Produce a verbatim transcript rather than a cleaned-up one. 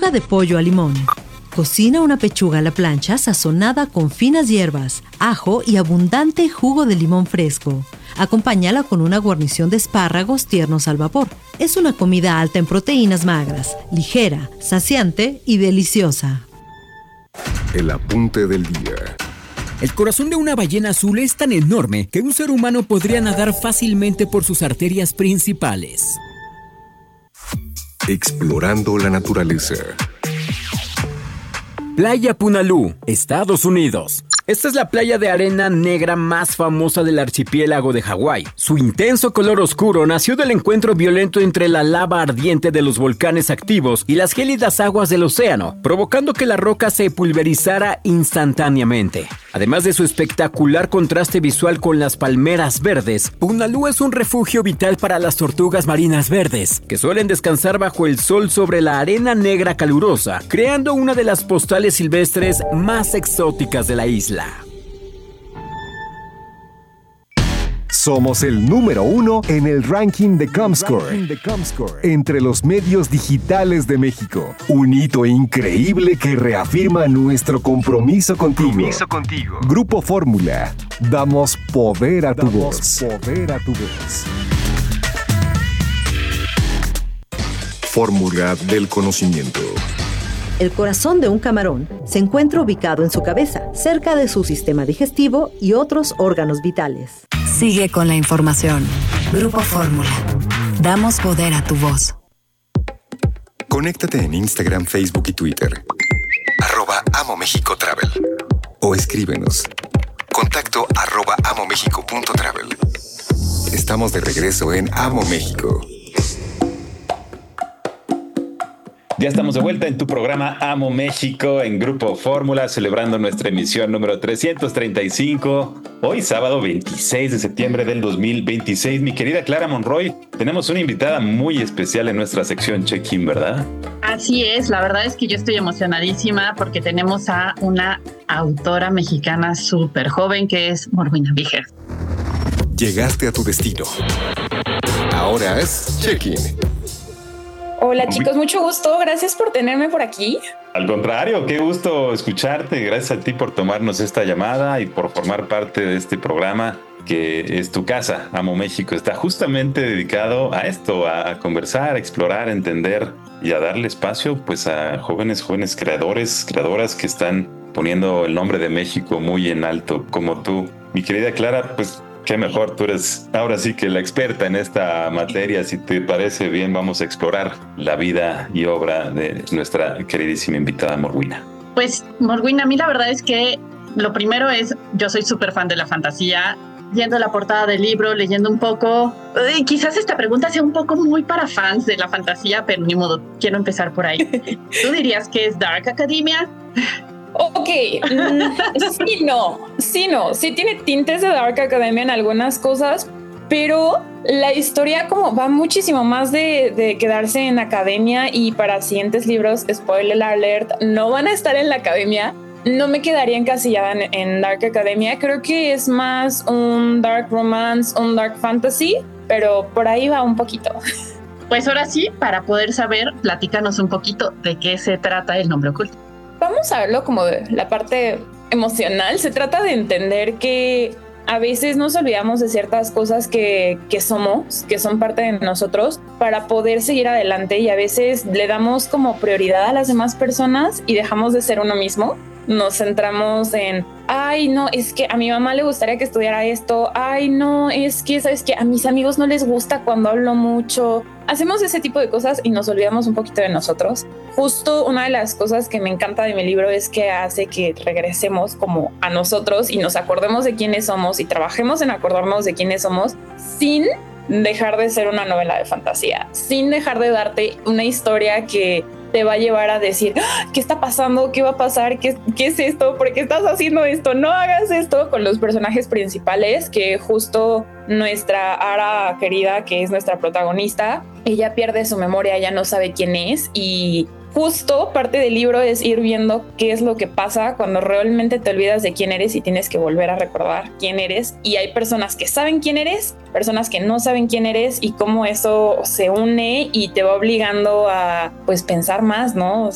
de pollo a limón. Cocina una pechuga a la plancha sazonada con finas hierbas, ajo y abundante jugo de limón fresco. Acompáñala con una guarnición de espárragos tiernos al vapor. Es una comida alta en proteínas magras, ligera, saciante y deliciosa. El apunte del día. El corazón de una ballena azul es tan enorme que un ser humano podría nadar fácilmente por sus arterias principales. Explorando la naturaleza. Playa Punalú, Estados Unidos. Esta es la playa de arena negra más famosa del archipiélago de Hawái. Su intenso color oscuro nació del encuentro violento entre la lava ardiente de los volcanes activos y las gélidas aguas del océano, provocando que la roca se pulverizara instantáneamente. Además de su espectacular contraste visual con las palmeras verdes, Punalú es un refugio vital para las tortugas marinas verdes, que suelen descansar bajo el sol sobre la arena negra calurosa, creando una de las postales silvestres más exóticas de la isla. Somos el número uno en el ranking de Comscore, entre los medios digitales de México. Un hito increíble que reafirma nuestro compromiso contigo. Compromiso contigo. Grupo Fórmula. Damos poder a tu voz. Poder a tu voz. Fórmula del conocimiento. El corazón de un camarón se encuentra ubicado en su cabeza, cerca de su sistema digestivo y otros órganos vitales. Sigue con la información. Grupo Fórmula. Damos poder a tu voz. Conéctate en Instagram, Facebook y Twitter. Arroba Amo México Travel. O escríbenos. Contacto arroba amomexico.travel. Estamos de regreso en Amo México. Ya estamos de vuelta en tu programa Amo México en Grupo Fórmula, celebrando nuestra emisión número trescientos treinta y cinco. Hoy, sábado veintiséis de septiembre del dos mil veintiséis. Mi querida Clara Monroy, tenemos una invitada muy especial en nuestra sección Check-in, ¿verdad? Así es, la verdad es que yo estoy emocionadísima porque tenemos a una autora mexicana súper joven que es Morwina Víger. Llegaste a tu destino. Ahora es Check-in. Hola chicos, mucho gusto, gracias por tenerme por aquí. Al contrario, qué gusto escucharte, gracias a ti por tomarnos esta llamada y por formar parte de este programa que es tu casa. Amo México está justamente dedicado a esto, a conversar, a explorar, a entender y a darle espacio pues a jóvenes, jóvenes creadores, creadoras que están poniendo el nombre de México muy en alto como tú. Mi querida Clara, pues qué mejor, tú eres ahora sí que la experta en esta materia. Si te parece bien, vamos a explorar la vida y obra de nuestra queridísima invitada Morwina. Pues Morwina, a mí la verdad es que lo primero es, yo soy súper fan de la fantasía. Viendo la portada del libro, leyendo un poco, eh, quizás esta pregunta sea un poco muy para fans de la fantasía, pero ni modo, quiero empezar por ahí. ¿Tú dirías que es Dark Academia? Ok, mm, sí, no, sí, no, sí tiene tintes de Dark Academia en algunas cosas, pero la historia como va muchísimo más de, de quedarse en academia y para siguientes libros, spoiler alert, no van a estar en la academia. No me quedaría encasillada en, en Dark Academia, creo que es más un Dark Romance, un Dark Fantasy, pero por ahí va un poquito. Pues ahora sí, para poder saber, platícanos un poquito de qué se trata el nombre oculto. Vamos a verlo como de la parte emocional. Se trata de entender que a veces nos olvidamos de ciertas cosas que, que somos, que son parte de nosotros, para poder seguir adelante, y a veces le damos como prioridad a las demás personas y dejamos de ser uno mismo. Nos centramos en, ay, no, es que a mi mamá le gustaría que estudiara esto, ay, no, es que, ¿sabes qué? A mis amigos no les gusta cuando hablo mucho. Hacemos ese tipo de cosas y nos olvidamos un poquito de nosotros. Justo una de las cosas que me encanta de mi libro es que hace que regresemos como a nosotros y nos acordemos de quiénes somos y trabajemos en acordarnos de quiénes somos sin dejar de ser una novela de fantasía, sin dejar de darte una historia que te va a llevar a decir, ¿qué está pasando? ¿Qué va a pasar? ¿Qué, qué es esto? ¿Por qué estás haciendo esto? No hagas esto con los personajes principales, que justo nuestra Ara querida, que es nuestra protagonista, ella pierde su memoria, ya no sabe quién es, y justo parte del libro es ir viendo qué es lo que pasa cuando realmente te olvidas de quién eres y tienes que volver a recordar quién eres. Y hay personas que saben quién eres, personas que no saben quién eres, y cómo eso se une y te va obligando a pues pensar más, ¿no?